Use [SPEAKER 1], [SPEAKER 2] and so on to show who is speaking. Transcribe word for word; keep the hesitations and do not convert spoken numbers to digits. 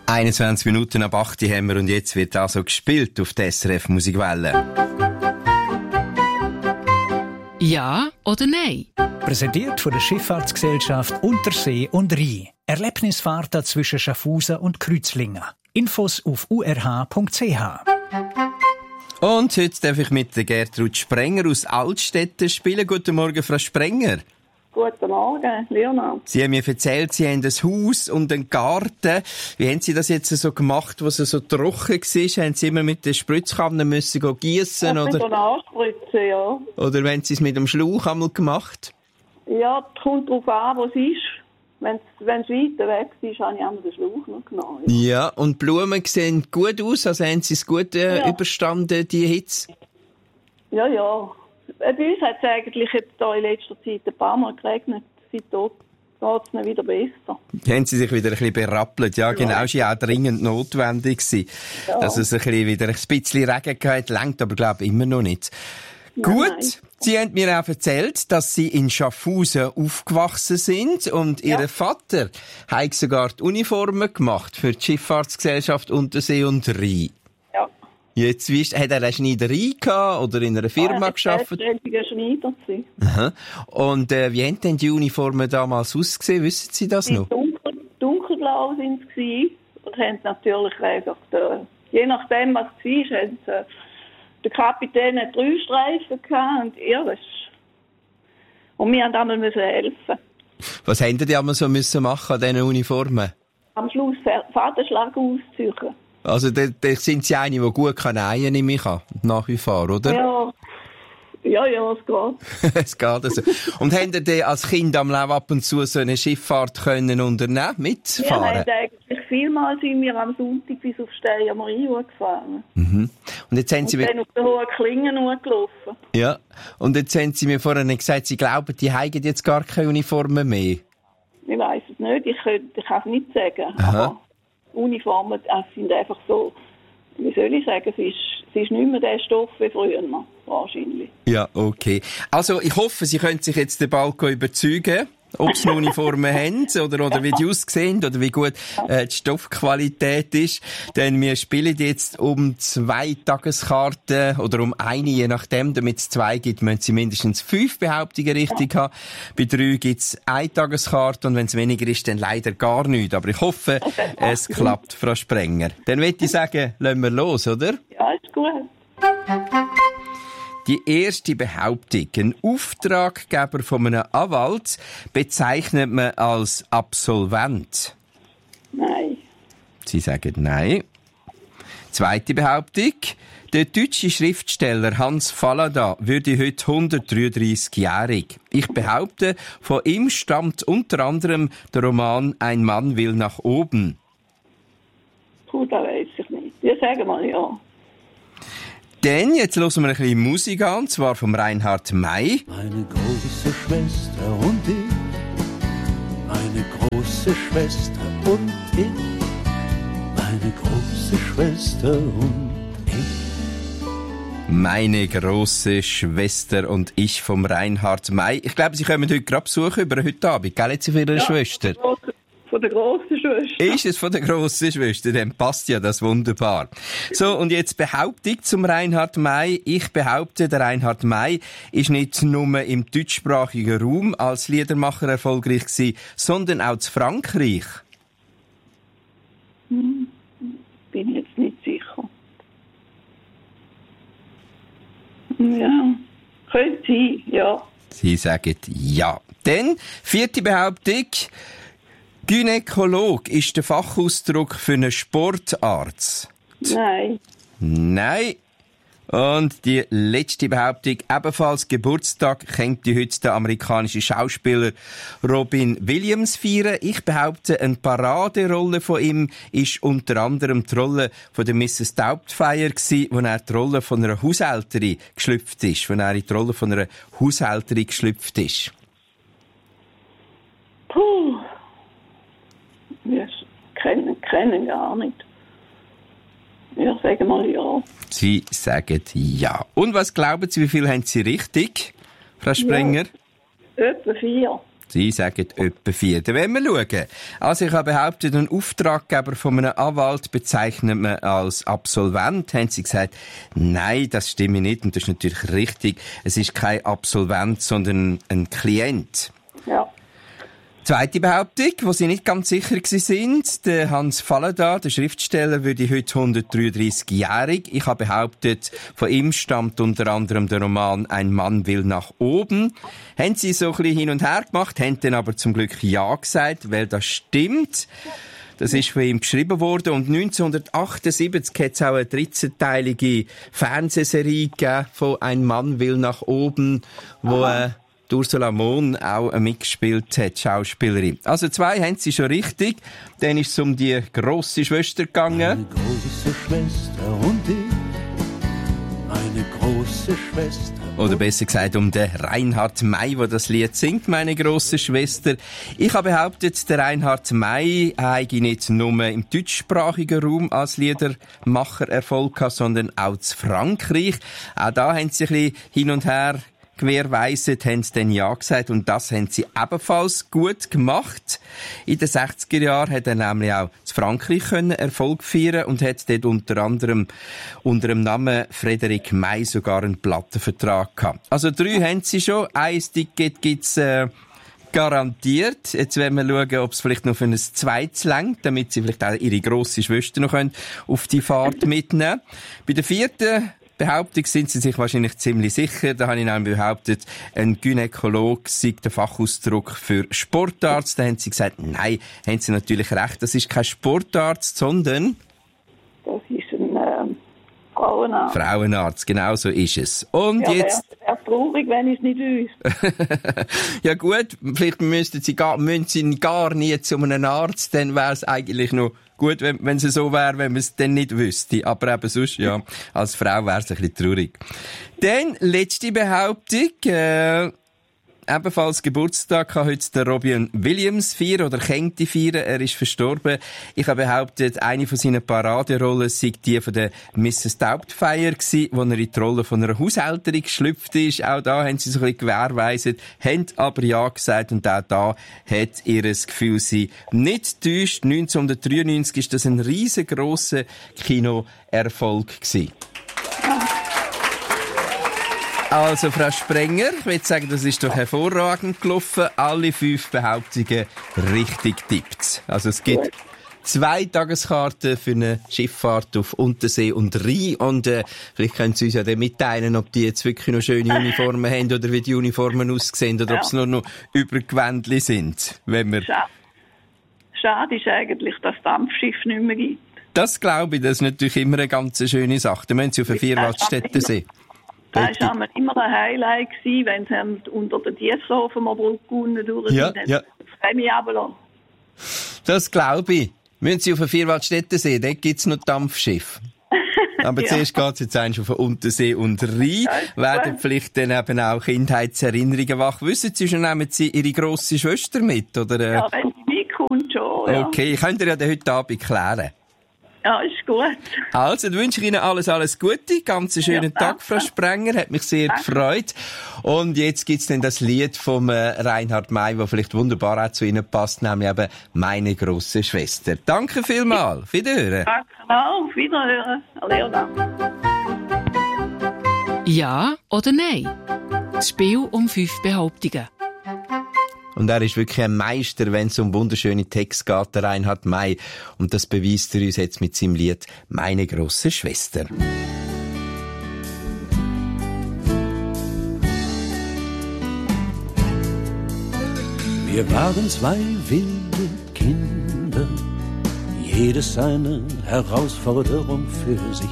[SPEAKER 1] einundzwanzig Minuten ab acht haben wir und jetzt wird also gespielt auf der S R F Musikwelle.
[SPEAKER 2] Ja oder nein?
[SPEAKER 3] Präsentiert von der Schifffahrtsgesellschaft Untersee und Rhein. Erlebnisfahrten zwischen Schaffhausen und Kreuzlingen. Infos auf u r h punkt c h.
[SPEAKER 1] Und heute darf ich mit der Gertrud Sprenger aus Altstetten spielen. Guten Morgen, Frau Sprenger.
[SPEAKER 4] Guten Morgen, Leonard.
[SPEAKER 1] Sie haben mir erzählt, Sie haben ein Haus und einen Garten. Wie haben Sie das jetzt so gemacht, was es so trocken war? Haben Sie immer mit der Spritzkanne müssen gießen
[SPEAKER 4] oder? Mit einer Anspritzen, ja.
[SPEAKER 1] Oder wenn Sie es mit dem Schlauch einmal gemacht?
[SPEAKER 4] Ja, es kommt darauf an, wo es ist. Wenn es weiter weg ist, habe ich einmal den Schlauch noch genommen. Ja,
[SPEAKER 1] ja, und die Blumen sehen gut aus, also haben Sie es gut äh, ja. überstanden, die Hitze?
[SPEAKER 4] Ja, ja. Bei uns hat es eigentlich jetzt da in letzter Zeit ein paar Mal geregnet. Seitdem geht es wieder besser.
[SPEAKER 1] Haben Sie sich wieder ein bisschen berappelt? Ja, genau, es war ja auch dringend notwendig, ja. dass es ein bisschen wieder ein bisschen Regen gehabt, reicht aber, glaube ich, immer noch nicht. Nein, Gut, nein. Sie haben mir auch erzählt, dass Sie in Schaffhausen aufgewachsen sind und ja. Ihr Vater hat sogar die Uniformen gemacht für die Schifffahrtsgesellschaft Untersee und Rhein.
[SPEAKER 4] Ja.
[SPEAKER 1] Jetzt, wie ist, hat er eine Schneiderei gehabt oder in einer Firma
[SPEAKER 4] ja,
[SPEAKER 1] gearbeitet?
[SPEAKER 4] Er war Schneider.
[SPEAKER 1] Aha. Und äh, wie haben denn die Uniformen damals ausgesehen? Wissen Sie das noch?
[SPEAKER 4] Dunkel, dunkelblau waren sie und haben natürlich einfach, de, je nachdem was es war, haben sie, der Kapitän hat drei Streifen gehabt und ihr was. Und wir mussten einmal helfen.
[SPEAKER 1] Was haben die einmal so müssen machen an diesen Uniformen?
[SPEAKER 4] Am Schluss Fadenschlag ausziehen.
[SPEAKER 1] Also, da, da sind Sie eine, die gut kann nähen, nehme ich an, nach wie vor, oder?
[SPEAKER 4] Ja. Ja, ja, es geht.
[SPEAKER 1] Es geht also. Und haben Sie als Kind am Leben ab und zu so eine Schifffahrt können unternehmen, mitfahren?
[SPEAKER 4] Ja, wir haben eigentlich vielmals sind wir am Sonntag bis auf Steiermark gefahren.
[SPEAKER 1] Mhm. Und jetzt haben Sie
[SPEAKER 4] und dann auf der hohen Klingen gelaufen.
[SPEAKER 1] Ja. Und jetzt haben Sie mir vorhin gesagt, Sie glauben, die haben jetzt gar keine Uniformen mehr.
[SPEAKER 4] Ich weiss es nicht, ich, könnte, ich kann es nicht sagen.
[SPEAKER 1] Aha.
[SPEAKER 4] Aber Uniformen sind einfach so, wie soll ich sagen, es ist, es ist nicht mehr der Stoff wie früher, wahrscheinlich.
[SPEAKER 1] Ja, okay. Also ich hoffe, Sie können sich jetzt den Balkon überzeugen, ob Sie eine Uniform haben oder, oder wie die aussehen oder wie gut äh, die Stoffqualität ist. Denn wir spielen jetzt um zwei Tageskarten oder um eine, je nachdem. Damit es zwei gibt, müssen Sie mindestens fünf Behauptungen richtig haben. Bei drei gibt es eine Tageskarte und wenn es weniger ist, dann leider gar nichts. Aber ich hoffe, okay. es klappt, Frau Sprenger. Dann würde ich sagen, lassen wir los, oder?
[SPEAKER 4] Ja, ist gut.
[SPEAKER 1] Die erste Behauptung. Ein Auftraggeber von einem Anwalt bezeichnet man als Absolvent.
[SPEAKER 4] Nein.
[SPEAKER 1] Sie sagen nein. Zweite Behauptung. Der deutsche Schriftsteller Hans Fallada würde heute hundertdreiunddreißigjährig. Ich behaupte, von ihm stammt unter anderem der Roman Ein Mann will nach oben.
[SPEAKER 4] Puh, das weiss ich nicht. Wir sagen mal ja.
[SPEAKER 1] Denn jetzt hören wir ein bisschen Musik an, und zwar vom Reinhard May.
[SPEAKER 5] Meine große Schwester und ich, meine große Schwester und ich, meine große Schwester und ich.
[SPEAKER 1] Meine große Schwester und ich vom Reinhard May. Ich glaube, Sie kommen heute gerade besuchen über heute Abend, gell, jetzt für Ihre
[SPEAKER 4] ja,
[SPEAKER 1] Schwester?
[SPEAKER 4] Von der grossen Schwester.
[SPEAKER 1] Ist es von der grossen Schwester? Dann passt ja das wunderbar. So, und jetzt Behauptung zum Reinhard May. Ich behaupte, der Reinhard May ist nicht nur im deutschsprachigen Raum als Liedermacher erfolgreich gewesen, sondern auch zu Frankreich.
[SPEAKER 4] Hm, bin jetzt nicht sicher. Ja, könnte sein, ja.
[SPEAKER 1] Sie sagen ja. Dann, vierte Behauptung. Gynäkolog ist der Fachausdruck für einen Sportarzt.
[SPEAKER 4] Nein.
[SPEAKER 1] Nein. Und die letzte Behauptung, ebenfalls Geburtstag, könnte heute der amerikanische Schauspieler Robin Williams feiern. Ich behaupte, eine Paraderolle von ihm ist unter anderem die Rolle von der Misses Doubtfire gewesen, wo er die Rolle von einer Haushälterin geschlüpft ist, wo er in die Rolle von einer Haushälterin geschlüpft ist.
[SPEAKER 4] Puh. Wir kennen, kennen gar nicht. Wir sagen mal ja.
[SPEAKER 1] Sie sagen ja. Und was glauben Sie, wie viel haben Sie richtig, Frau Sprenger?
[SPEAKER 4] Ja, etwa vier.
[SPEAKER 1] Sie sagen etwa vier. Dann wollen wir schauen. Also ich habe behauptet, einen Auftraggeber von einem Anwalt bezeichnet man als Absolvent. Haben Sie gesagt, nein, das stimmt nicht. Und das ist natürlich richtig. Es ist kein Absolvent, sondern ein Klient.
[SPEAKER 4] Ja.
[SPEAKER 1] Zweite Behauptung, wo Sie nicht ganz sicher sind, der Hans Fallada, der Schriftsteller, würde heute hundertdreiunddreißig-jährig. Ich habe behauptet, von ihm stammt unter anderem der Roman «Ein Mann will nach oben». Haben Sie so ein bisschen hin und her gemacht, haben dann aber zum Glück Ja gesagt, weil das stimmt. Das ist von ihm geschrieben worden. Und neunzehnhundertachtundsiebzig hat es auch eine dreizehnteilige Fernsehserie gegeben von «Ein Mann will nach oben», wo äh, Ursula Mohn auch mitgespielt hat, Schauspielerin. Also zwei haben sie schon richtig. Dann ist es um die grosse Schwester gegangen.
[SPEAKER 5] Meine große Schwester und ich, meine große Schwester.
[SPEAKER 1] Oder besser gesagt um den Reinhard May, der das Lied singt, meine grosse Schwester. Ich habe behauptet, der Reinhard May habe nicht nur im deutschsprachigen Raum als Liedermacher Erfolg gehabt, sondern auch in Frankreich. Auch da haben sie ein bisschen hin und her gewährweisend, haben sie dann Ja gesagt und das haben sie ebenfalls gut gemacht. In den sechziger Jahren hat er nämlich auch in Frankreich können Erfolg feiern und hat dort unter anderem unter dem Namen Frédéric May sogar einen Plattenvertrag gehabt. Also drei haben sie schon, ein Ticket gibt's äh, garantiert. Jetzt werden wir schauen, ob es vielleicht noch für ein zweites reicht, damit sie vielleicht auch ihre grosse Schwester noch können auf die Fahrt mitnehmen. Bei der vierten Behauptung sind Sie sich wahrscheinlich ziemlich sicher. Da habe ich nämlich behauptet, ein Gynäkologe sei der Fachausdruck für Sportarzt. Da haben Sie gesagt, nein, haben Sie natürlich recht. Das ist kein Sportarzt, sondern
[SPEAKER 4] Das ist ein äh, Frauenarzt.
[SPEAKER 1] Frauenarzt. Genau so ist es. Und
[SPEAKER 4] Ja,
[SPEAKER 1] jetzt...
[SPEAKER 4] wäre wär traurig, wenn ich es nicht wüsste.
[SPEAKER 1] Ja gut, vielleicht müssten Sie gar, müssen Sie gar nie zu einem Arzt, dann wäre es eigentlich noch gut, wenn, wenn es so wäre, wenn man es dann nicht wüsste. Aber eben sonst, ja, als Frau wäre es ein bisschen traurig. Dann, letzte Behauptung, äh, ebenfalls Geburtstag kann heute der Robin Williams feiern oder könnte feiern. Er ist verstorben. Ich habe behauptet, eine von seinen Paraderollen sei die von der Misses Doubtfire gewesen, wo er in die Rolle von einer Haushälterin geschlüpft ist. Auch da haben sie so ein bisschen gewährweisend, haben aber Ja gesagt und auch da hat ihr Gefühl sie nicht täuscht. neunzehnhundertdreiundneunzig ist das ein riesengroßer Kinoerfolg gewesen. Also, Frau Sprenger, ich würde sagen, das ist doch hervorragend gelaufen. Alle fünf Behauptungen richtig tippt. Also, es gibt zwei Tageskarten für eine Schifffahrt auf Untersee und Rhein. Und äh, vielleicht können Sie uns ja dann mitteilen, ob die jetzt wirklich noch schöne Uniformen haben oder wie die Uniformen aussehen oder ja. ob es nur noch Übergewändli sind. Wenn wir
[SPEAKER 4] Schade. Schade ist eigentlich, dass das Dampfschiff nicht mehr gibt.
[SPEAKER 1] Das glaube ich, das ist natürlich immer eine ganz schöne Sache. Da müssen Sie auf den Vierwaldstättensee.
[SPEAKER 4] Das war immer ein Highlight, wenn sie unter der Diessenhofen-Brücke unten durch
[SPEAKER 1] ja,
[SPEAKER 4] sind.
[SPEAKER 1] Ja. Das glaube ich. Müssen Sie auf den Vierwaldstättensee, dort gibt es noch Dampfschiff. Aber ja. Zuerst geht es jetzt eigentlich auf den Untersee und Rhein. Werden vielleicht dann eben auch Kindheitserinnerungen wach. Wissen Sie schon, nehmen Sie Ihre grosse Schwester mit? Oder, äh?
[SPEAKER 4] Ja, wenn sie mitkommt schon. Ja.
[SPEAKER 1] Okay, könnt ihr ja dann heute Abend klären.
[SPEAKER 4] Ja, ist gut.
[SPEAKER 1] Also, dann wünsche ich Ihnen alles, alles Gute. Ganz einen schönen ja, Tag, Frau Sprenger. Hat mich sehr danke. gefreut. Und jetzt gibt's dann das Lied vom äh, Reinhard May, das vielleicht wunderbar auch zu Ihnen passt, nämlich eben «Meine grosse Schwester». Danke vielmals. Auf Wiederhören.
[SPEAKER 4] Danke auch. Auf Wiederhören. Leona.
[SPEAKER 2] Ja oder nein? Das Spiel um fünf Behauptungen.
[SPEAKER 1] Und er ist wirklich ein Meister, wenn es um wunderschöne Texte geht, der Reinhard May. Und das beweist er uns jetzt mit seinem Lied «Meine grosse Schwester».
[SPEAKER 5] Wir waren zwei wilde Kinder, jedes eine Herausforderung für sich.